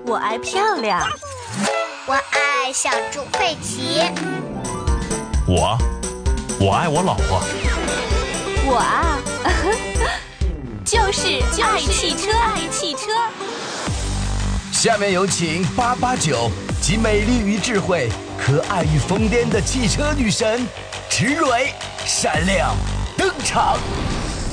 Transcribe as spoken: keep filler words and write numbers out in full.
我爱漂亮。 我爱小猪佩奇。 我，我爱我老婆。 我啊，就是爱汽车，爱汽车。 下面有请八八九集美丽与智慧、可爱与疯癫的汽车女神池蕊闪亮登场。